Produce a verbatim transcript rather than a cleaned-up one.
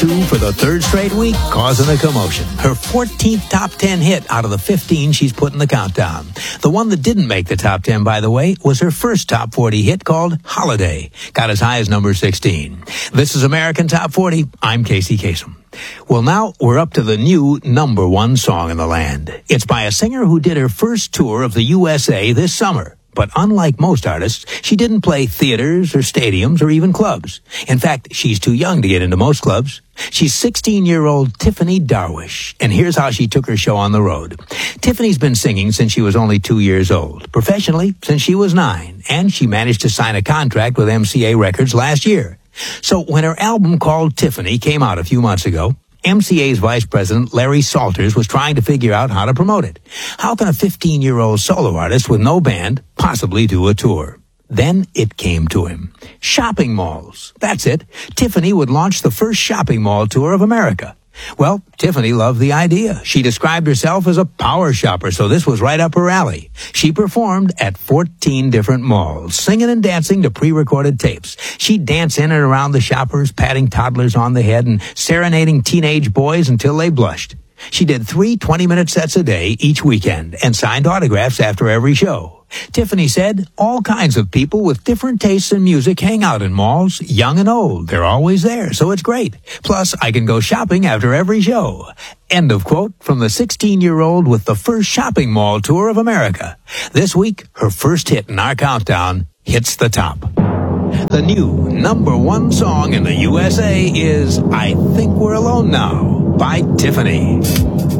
two for the third straight week, causing a commotion. Her fourteenth top ten hit out of the fifteen she's put in the countdown. The one that didn't make the top ten, by the way, was her first top forty hit called Holiday. Got as high as number sixteen. This is American Top forty. I'm Casey Kasem. Well, now we're up to the new number one song in the land. It's by a singer who did her first tour of the U S A this summer. But unlike most artists, she didn't play theaters or stadiums or even clubs. In fact, she's too young to get into most clubs. She's sixteen-year-old Tiffany Darwish, and here's how she took her show on the road. Tiffany's been singing since she was only two years old, professionally since she was nine, and she managed to sign a contract with M C A Records last year. So when her album called Tiffany came out a few months ago, M C A's Vice President Larry Salters was trying to figure out how to promote it. How can a fifteen-year-old solo artist with no band possibly do a tour? Then it came to him. Shopping malls. That's it. Tiffany would launch the first shopping mall tour of America. Well, Tiffany loved the idea. She described herself as a power shopper, so this was right up her alley. She performed at fourteen different malls, singing and dancing to pre-recorded tapes. She'd dance in and around the shoppers, patting toddlers on the head and serenading teenage boys until they blushed. She did three twenty-minute sets a day each weekend and signed autographs after every show. Tiffany said, all kinds of people with different tastes in music hang out in malls, young and old. They're always there, so it's great. Plus, I can go shopping after every show. End of quote from the sixteen-year-old with the first shopping mall tour of America. This week, her first hit in our countdown hits the top. The new number one song in the U S A is I Think We're Alone Now by Tiffany.